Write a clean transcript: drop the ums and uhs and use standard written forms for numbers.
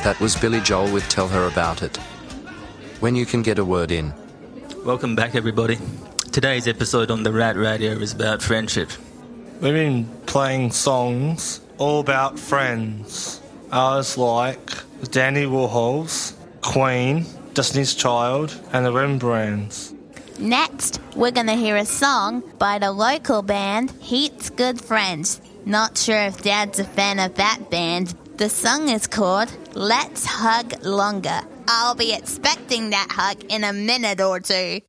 That was Billy Joel with Tell Her About It. When you can get a word in. Welcome back, everybody. Today's episode on the Rat Radio is about friendship. We've been playing songs all about friends. Ours like Danny Warhols, Queen, Destiny's Child, and the Rembrandts. Next, we're going to hear a song by the local band Heat's Good Friends. Not sure if Dad's a fan of that band. The song is called Let's Hug Longer. I'll be expecting that hug in a minute or two.